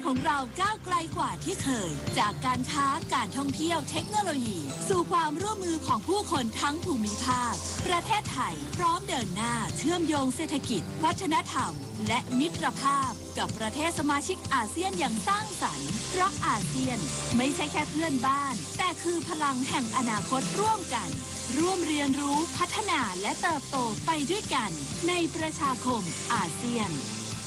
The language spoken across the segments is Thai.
ของเราก้าวไกลกว่าที่เคยจากการค้าการท่องเที่ยวเทคโนโลยีสู่ความร่วมมือของผู้คนทั้งภูมิภาคประเทศไทยพร้อมเดินหน้าเชื่อมโยงเศรษฐกิจวัฒนธรรมและมิตรภาพกับประเทศสมาชิกอาเซียนอย่างสร้างสรรค์เพราะอาเซียนไม่ใช่แค่เพื่อนบ้านแต่คือพลังแห่งอนาคตร่วมกันร่วมเรียนรู้พัฒนาและเติบโตไปด้วยกันในประชาคมอาเซียน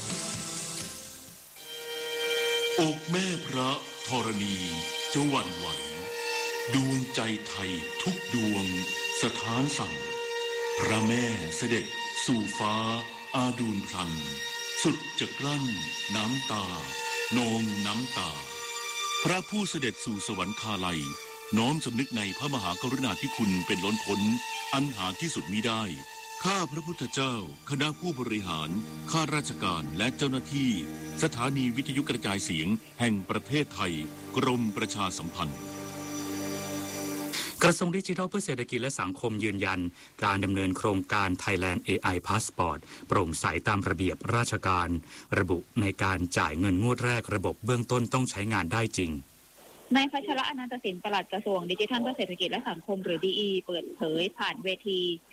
อกแม่พระธรณีจะหวั่นไหวดวงใจไทยทุกดวงสถานสั่งพระแม่เสด็จสู่ฟ้าอาดูลพลันสุดจะกลั้นน้ำตานองน้ำตาพระผู้เสด็จสู่สวรรคาลัยน้อมสำนึกในพระมหากรุณาธิคุณเป็นล้นพ้นอันหาที่สุดมิได้ข้าพระพุทธเจ้าคณะผู้บริหารข้าราชการและเจ้าหน้าที่สถานีวิทยุกระจายเสียงแห่งประเทศไทยกรมประชาสัมพันธ์กระทรวงดิจิทัลเพื่อเศรษฐกิจและสังคมยืนยันการดำเนินโครงการ Thailand AI Passport โปร่งใสตามระเบียบราชการระบุในการจ่ายเงินงวดแรกระบบเบื้องต้นต้องใช้งานได้จริงนายพัชระอนันตสินปลัดกระทรวงดิจิทัลเพื่อเศรษฐกิจและสังคมหรือ DE เปิดเผยผ่านเวที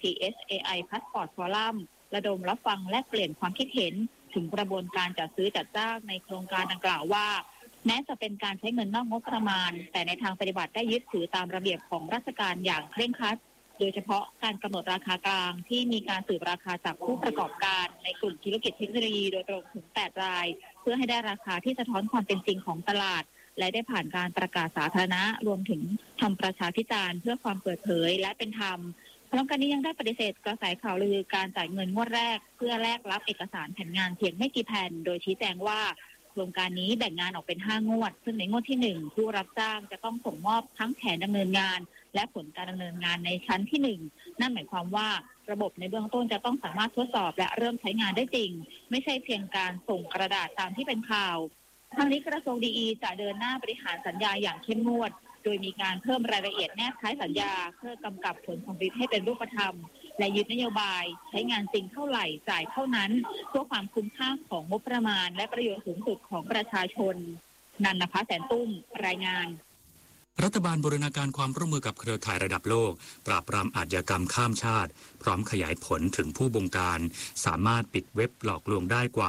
TSAI Passport Forum ระดมรับฟังและเปลี่ยนความคิดเห็นถึงกระบวนการจัดซื้อจัดจ้างในโครงการดังกล่าวว่าแม้จะเป็นการใช้เงินนอกงบประมาณแต่ในทางปฏิบัติได้ยึดถือตามระเบียบของราชการอย่างเคร่งครัดโดยเฉพาะการกำหนดราคากลางที่มีการสืบราคาจากผู้ประกอบการในกลุ่มธุรกิจเทคโนโลยีโดยตรงถึง8 รายเพื่อให้ได้ราคาที่สะท้อนความเป็นจริงของตลาดและได้ผ่านการประกาศสาธารณะรวมถึงทำประชาพิจารณ์เพื่อความเปิดเผยและเป็นธรรมพร้อมกันนี้ยังได้ปฏิเสธกระแสข่าวลือการจ่ายเงินงวดแรกเพื่อแลกรับเอกสารแผนงานเพียงไม่กี่แผ่นโดยชี้แจงว่าโครงการนี้แบ่งงานออกเป็น5 งวดซึ่งในงวดที่1ผู้รับจ้างจะต้องส่งมอบทั้งแผนดำเนินงานและผลการดำเนินงานในชั้นที่1นั่นหมายความว่าระบบในเบื้องต้นจะต้องสามารถทดสอบและเริ่มใช้งานได้จริงไม่ใช่เพียงการส่งกระดาษตามที่เป็นข่าวทางนี้กระทรวงดีจะเดินหน้าบริหารสัญญาอย่างเข้มงวดโดยมีการเพิ่มรายละเอียดแนบท้ายสัญญาเพื่อกำกับผลสำเร็จให้เป็นรูปธรรมและยึดนโยบายใช้งานจริงเท่าไหร่จ่ายเท่านั้นเพื่อความคุ้มค่าของงบประมาณและประโยชน์สูงสุดของประชาชนนันนภาแสนตุ้มรายงานรัฐบาลบูรณาการความร่วมมือกับเครือข่ายระดับโลกปราบปรามอาชญากรรมข้ามชาติพร้อมขยายผลถึงผู้บงการสามารถปิดเว็บหลอกลวงได้กว่า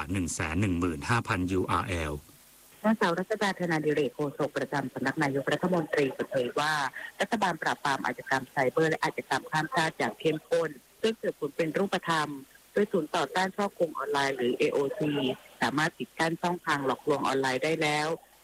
115,000 URL นางสาวรัชดา ธนาดิเรก โฆษกประจำสำนักนายกรัฐมนตรีเปิดเผยว่ารัฐบาลปราบปรามอาชญากรรมไซเบอร์และอาชญากรรมข้ามชาติอย่างเข้มข้นซึ่งเกิดผลเป็นรูปธรรมโดยศูนย์ต่อต้านช่อโกงออนไลน์หรือ AOC สามารถปิดกั้นช่องทางหลอกลวงออนไลน์ได้แล้ว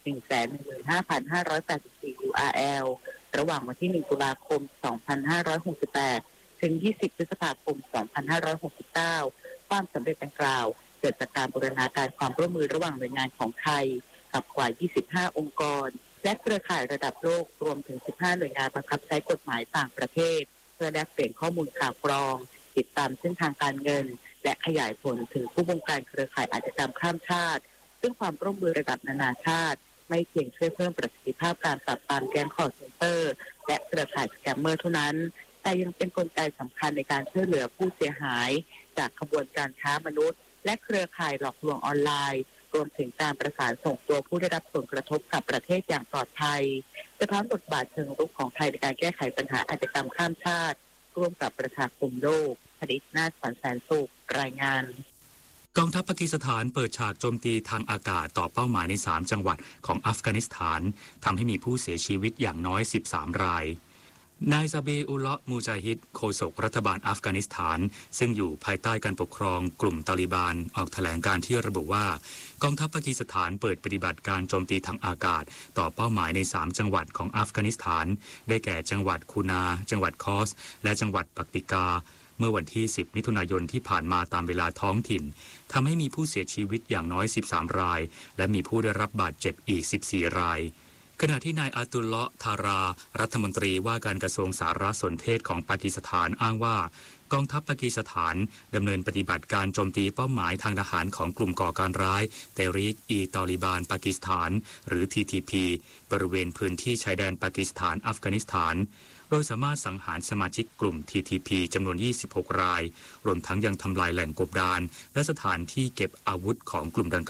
115,584 URL ระหว่างวันที่ 1 ตุลาคม 2568 ถึง 20 พฤษภาคม 2569 ความสำเร็จดังกล่าวเกิดจากการบูรณาการความร่วมมือระหว่างหน่วยงานของไทยกับกว่า 25 องค์กรและเครือข่ายระดับโลกรวมถึง 15 หน่วยงานบังคับใช้กฎหมายต่างประเทศเพื่อแลกเปลี่ยนข้อมูลข่าวกรองติดตามเส้นทางการเงินและขยายผลถึงผู้บงการเครือข่ายอาชญากรรมข้ามชาติซึ่งความร่วมมือระดับนานาชาติไม่เพียงช่วยเพิ่มประสิทธิภาพการปราบปรามแก๊งคอลเซ็นเตอร์และเครือข่ายสแกมเมอร์เท่านั้นแต่ยังเป็นกลไกสำคัญในการช่วยเหลือผู้เสียหายจากขบวนการค้ามนุษย์และเครือข่ายหลอกลวงออนไลน์รวมถึงการประสานส่งตัวผู้ได้รับผลกระทบกับประเทศอย่างปลอดภัยสะท้อนบทบาทเชิงรุกของไทยในการแก้ไขปัญหาอาชญากรรมข้ามชาติร่วมกับประชาคมโลกผลิตนาถ ขวัญแสนสุขรายงานกองทัพปากีสถานเปิดฉากโจมตีทางอากาศต่อเป้าหมายใน3 จังหวัดของอัฟกานิสถานทำให้มีผู้เสียชีวิตอย่างน้อย13 รายนายซาบีอุลเลาะห์มูจาฮิดโฆษกรัฐบาลอัฟกานิสถานซึ่งอยู่ภายใต้การปกครองกลุ่มตาลิบานออกแถลงการที่ระบุว่ากองทัพปากีสถานเปิดปฏิบัติการโจมตีทางอากาศต่อเป้าหมายใน3 จังหวัดของอัฟกานิสถานได้แก่จังหวัดคูนาจังหวัดคอสและจังหวัดปักติกาเมื่อวันที่10 มิถุนายนที่ผ่านมาตามเวลาท้องถิ่นทำให้มีผู้เสียชีวิตอย่างน้อย13 รายและมีผู้ได้รับบาดเจ็บอีก14 รายขณะที่นายอาตุลเลาะห์ ทารารัฐมนตรีว่าการกระทรวงสารสนเทศของปากีสถานอ้างว่ากองทัพปากีสถานดำเนินปฏิบัติการโจมตีเป้าหมายทางทหารของกลุ่มก่อการร้ายเตริกตอลิบานปากีสถานหรือ TTP บริเวณพื้นที่ชายแดนปากีสถานอัฟกานิสถานโดยสามารถสังหารสมาชิกกลุ่ม TTP จำนวน26 รายรวมทั้งยังทำลายแหล่งกบดานและสถานที่เก็บอาวุธของกลุ่มดัง